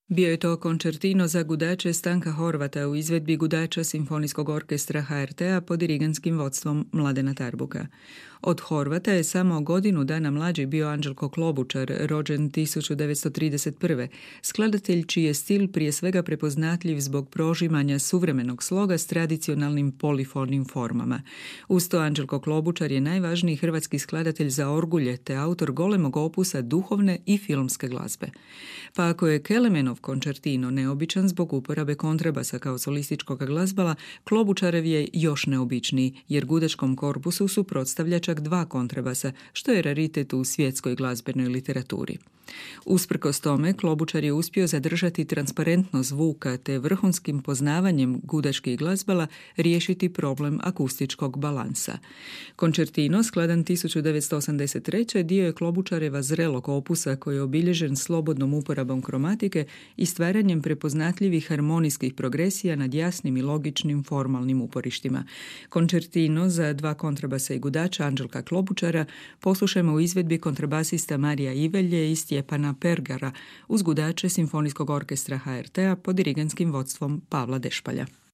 Bio je to koncertino za gudače Stanka Horvata u izvedbi gudača Simfonijskog orkestra HRT-a pod dirigentskim vodstvom Mladena Tarbuka. Od Horvata je samo godinu dana mlađi bio Anđelko Klobučar, rođen 1931. Skladatelj čiji je stil prije svega prepoznatljiv zbog prožimanja suvremenog sloga s tradicionalnim polifonim formama. Uz to Anđelko Klobučar je najvažniji hrvatski skladatelj za orgulje te autor golemog opusa duhovne i filmske glazbe. Pa ako je Kelemenov koncertino neobičan zbog uporabe kontrabasa kao solističkog glazbala, Klobučarev je još neobičniji, jer gudačkom korpusu suprotstavlja čak 2 kontrabasa, što je raritet u svjetskoj glazbenoj literaturi. Usprkos tome, Klobučar je uspio zadržati transparentnost zvuka te vrhunskim poznavanjem gudačkih glazbala riješiti problem akustičkog balansa. Koncertino, skladan 1983. dio je Klobučareva zrelog opusa koji je obilježen slobodnom uporabom kromatike i stvaranjem prepoznatljivih harmonijskih progresija nad jasnim i logičnim formalnim uporištima. Koncertino za 2 kontrabasa i gudača Anđelka Klobučara poslušajmo u izvedbi kontrabasista Marija Ivelje i Stjepana Pergara uz gudače Simfonijskog orkestra HRT-a pod dirigentskim vodstvom Pavla Dešpalja.